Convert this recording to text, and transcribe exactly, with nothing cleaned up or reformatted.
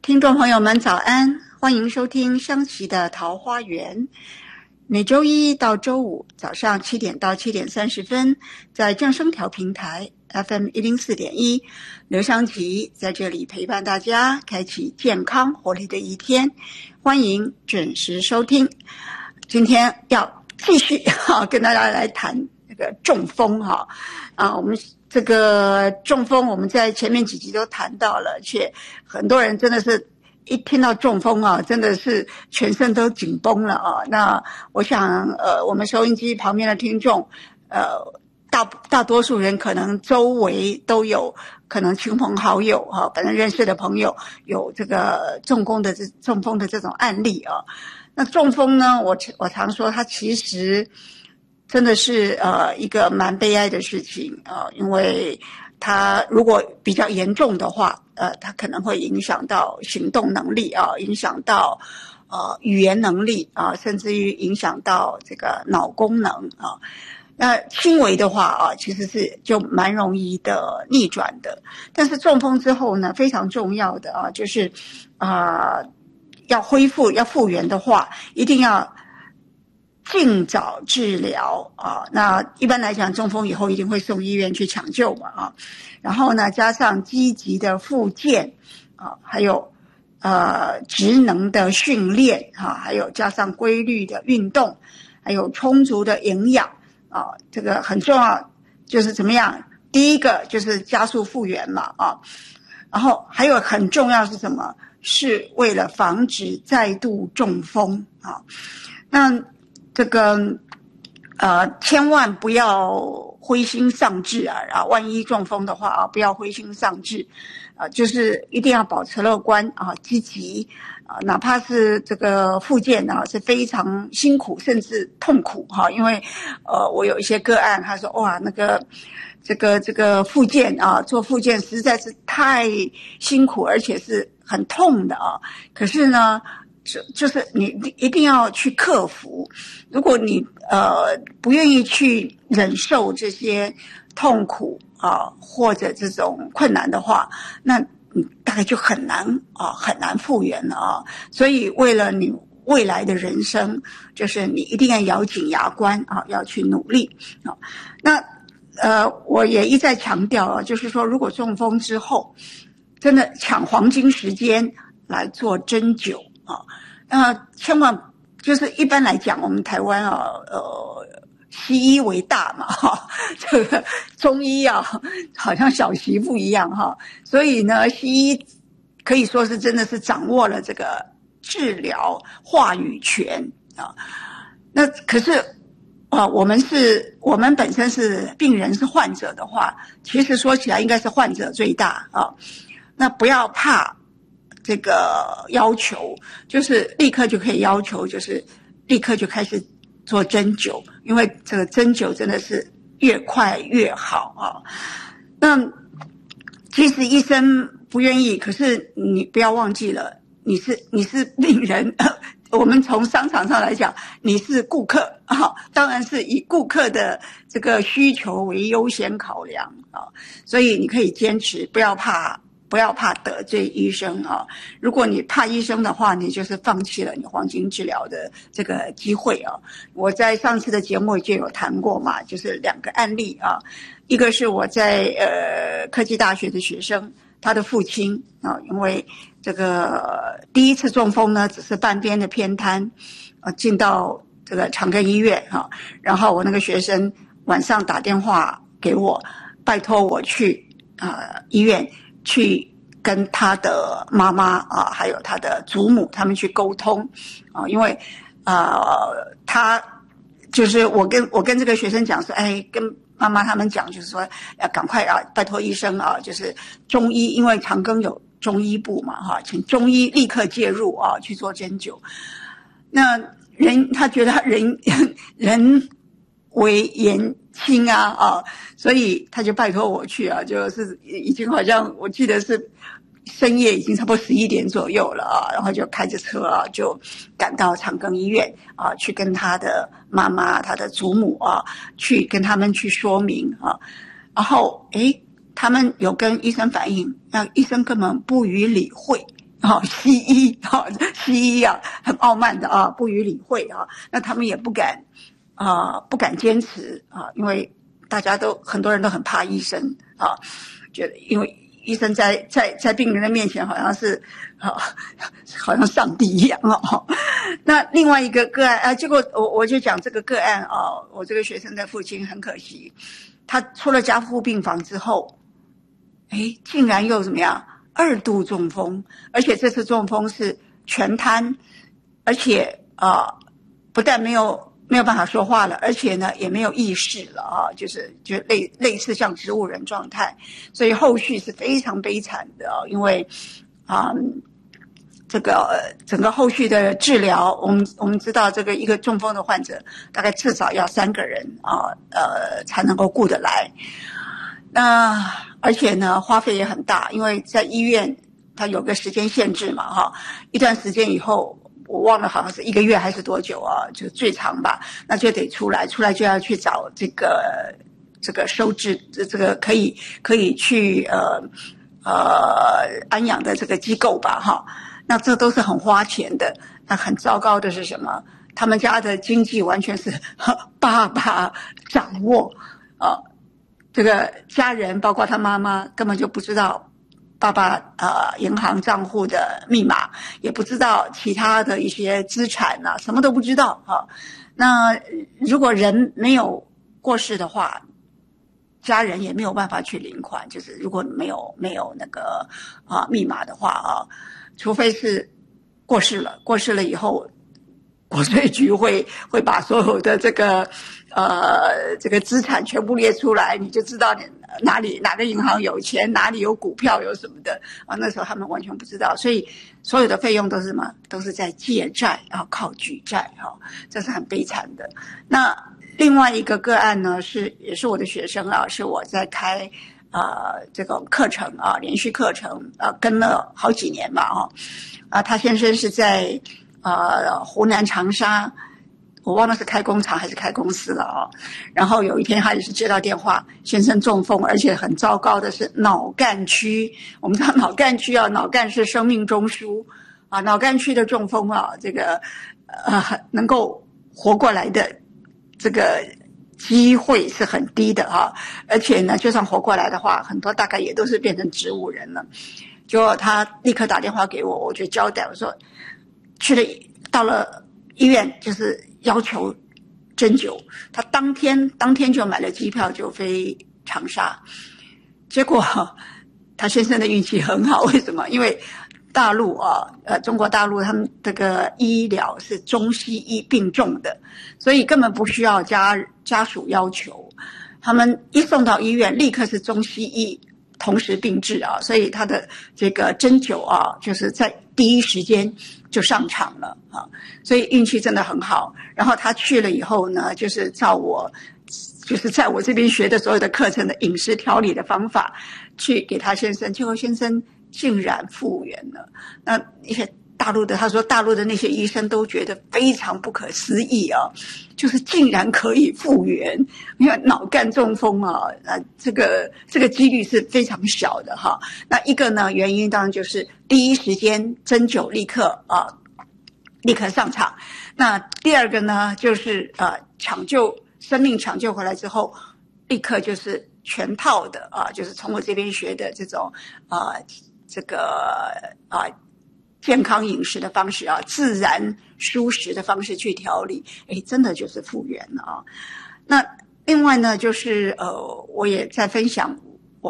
听众朋友们早安，欢迎收听湘琪的桃花源。每周一到周五早上七点到七点三十分，在正声调频台 F M 一零四点一，刘湘琪在这里陪伴大家，开启健康活力的一天。欢迎准时收听。今天要继续哈跟大家来谈那个中风哈啊，我们这个中风我们在前面几集都谈到了，且很多人真的是一听到中风啊，真的是全身都紧绷了啊。那我想呃我们收音机旁边的听众呃大大多数人可能周围都有可能亲朋好友哈、啊，反正认识的朋友有这个中风的这中风的这种案例啊。那中风呢，我我常说它其实真的是呃一个蛮悲哀的事情啊、呃，因为它如果比较严重的话，呃，它可能会影响到行动能力啊，影响到呃语言能力啊，甚至于影响到这个脑功能啊。那轻微的话啊，其实是就蛮容易的逆转的。但是中风之后呢，非常重要的啊，就是啊、呃、要恢复要复原的话，一定要尽早治疗啊，那一般来讲，中风以后一定会送医院去抢救嘛啊，然后呢，加上积极的复健啊，还有呃职能的训练啊，还有加上规律的运动，还有充足的营养啊，这个很重要，就是怎么样？第一个就是加速复原嘛啊，然后还有很重要是什么？是为了防止再度中风啊，那。这个呃，千万不要灰心丧志啊！啊，万一中风的话啊，不要灰心丧志，啊，就是一定要保持乐观啊，积极啊，哪怕是这个复健啊，是非常辛苦甚至痛苦哈、啊，因为呃，我有一些个案，他说哇，那个这个这个复健啊，做复健实在是太辛苦，而且是很痛的啊。可是呢。就就是你一定要去克服，如果你呃不愿意去忍受这些痛苦啊或者这种困难的话，那你大概就很难啊很难复原了啊。所以为了你未来的人生，就是你一定要咬紧牙关啊，要去努力啊。那呃我也一再强调啊，就是说如果中风之后，真的抢黄金时间来做针灸。啊，那千万就是一般来讲，我们台湾啊，呃，西医为大嘛，哈，这个中医啊，好像小媳妇一样哈，所以呢，西医可以说是真的是掌握了这个治疗话语权啊。那可是啊，我们是我们本身是病人是患者的话，其实说起来应该是患者最大啊。那不要怕。这个要求就是立刻就可以要求，就是立刻就开始做针灸，因为这个针灸真的是越快越好啊。那其实医生不愿意，可是你不要忘记了，你是你是病人，我们从商场上来讲，你是顾客啊，当然是以顾客的这个需求为优先考量啊，所以你可以坚持，不要怕。不要怕得罪医生啊！如果你怕医生的话，你就是放弃了你黄金治疗的这个机会啊！我在上次的节目就有谈过嘛，就是两个案例啊，一个是我在呃科技大学的学生，他的父亲啊，因为这个第一次中风呢，只是半边的偏瘫，啊，进到这个长庚医院啊，然后我那个学生晚上打电话给我，拜托我去啊、呃、医院。去跟他的妈妈啊，还有他的祖母他们去沟通啊，因为呃，他就是我跟我跟这个学生讲说，哎，跟妈妈他们讲，就是说要赶快啊，拜托医生啊，就是中医，因为长庚有中医部嘛，哈，请中医立刻介入啊，去做针灸。那人他觉得他人人为言轻啊啊，所以他就拜托我去啊，就是已经好像我记得是深夜已经差不多十一点左右了啊，然后就开着车啊，就赶到长庚医院啊，去跟他的妈妈、他的祖母啊，去跟他们去说明啊，然后诶，他们有跟医生反映，那医生根本不予理会啊，西医啊，西医啊，很傲慢的啊，不予理会啊。那他们也不敢啊，不敢坚持啊，因为大家都很多人都很怕医生啊，觉得因为医生在在在病人的面前好像是啊，好像上帝一样哦。那另外一个个案啊，结果我我就讲这个个案啊，我这个学生的父亲很可惜，他出了加护病房之后，哎，竟然又怎么样？二度中风，而且这次中风是全瘫，而且啊、呃，不但没有没有办法说话了，而且呢也没有意识了啊，就是就类类似像植物人状态，所以后续是非常悲惨的啊，因为啊、呃，这个、呃、整个后续的治疗，我们我们知道这个一个中风的患者大概至少要三个人啊，呃才能够顾得来。那而且呢，花费也很大，因为在医院它有个时间限制嘛，哈，一段时间以后，我忘了好像是一个月还是多久啊，就最长吧，那就得出来，出来就要去找这个这个收治，这个可以可以去呃呃安养的这个机构吧，哈，那这都是很花钱的。那很糟糕的是什么？他们家的经济完全是爸爸掌握啊。呃这个家人包括他妈妈根本就不知道爸爸呃银行账户的密码，也不知道其他的一些资产啊，什么都不知道啊。那如果人没有过世的话，家人也没有办法去领款，就是如果没有没有那个啊密码的话啊，除非是过世了，过世了以后，国税局会会把所有的这个呃这个资产全部列出来，你就知道你哪里哪个银行有钱，哪里有股票有什么的啊。那时候他们完全不知道，所以所有的费用都是什么，都是在借债啊，靠举债啊，这是很悲惨的。那另外一个个案呢，是也是我的学生啊，是我在开啊、呃、这个课程啊，连续课程啊，跟了好几年嘛啊啊，他先生是在。呃，湖南长沙，我忘了是开工厂还是开公司了啊。然后有一天他也是接到电话，先生中风，而且很糟糕的是脑干区。我们知道脑干区啊，脑干是生命中枢啊，脑干区的中风啊，这个呃能够活过来的这个机会是很低的啊。而且呢，就算活过来的话，很多大概也都是变成植物人了。结果他立刻打电话给我，我就交代我说。去了，到了医院就是要求针灸，他当天当天就买了机票就飞长沙，结果他先生的运气很好，为什么？因为大陆啊，呃，中国大陆他们这个医疗是中西医并重的，所以根本不需要家家属要求，他们一送到医院立刻是中西医同时并治啊，所以他的这个针灸啊，就是在第一时间就上场了啊，所以运气真的很好。然后他去了以后呢，就是照我，就是在我这边学的所有的课程的饮食调理的方法，去给他先生，结果先生竟然复原了。那一些大陆的，他说大陆的那些医生都觉得非常不可思议啊，就是竟然可以复原，因为脑干中风啊，呃，这个这个几率是非常小的哈。那一个呢，原因当然就是第一时间针灸立刻啊，立刻上场。那第二个呢，就是呃抢救生命抢救回来之后，立刻就是全套的啊，就是从我这边学的这种啊这个啊。健康饮食的方式啊，自然舒适的方式去调理，诶，真的就是复原了啊。那另外呢，就是呃，我也在分享